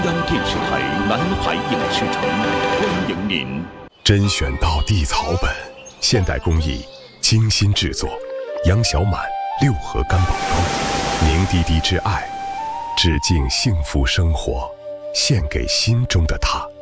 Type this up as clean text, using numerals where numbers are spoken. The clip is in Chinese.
央电视台南海影视城欢迎您。 甄选道地草本，现代工艺，精心制作，杨小满六合干宝膏，凝滴滴之爱，致敬幸福生活，献给心中的他。